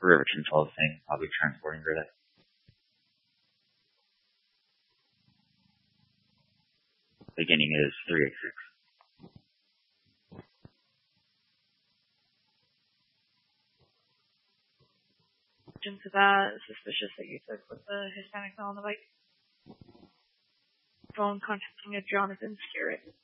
Riverton 12 thing, public transporting grid. Beginning is 386. To that, suspicious that you took with the Hispanic male on the bike. Phone contacting a Jonathan Scarrett.